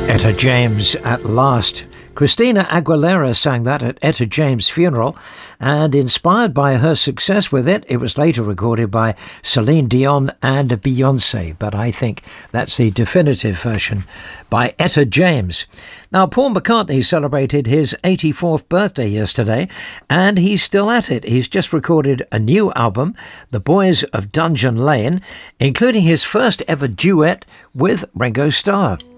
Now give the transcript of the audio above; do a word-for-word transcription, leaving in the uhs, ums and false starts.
Etta James at last. Christina Aguilera sang that at Etta James' funeral, and inspired by her success with it, it was later recorded by Celine Dion and Beyoncé, but I think that's the definitive version by Etta James. Now, Paul McCartney celebrated his eighty-fourth birthday yesterday, and he's still at it. He's just recorded a new album, The Boys of Dungeon Lane, including his first ever duet with Ringo Starr.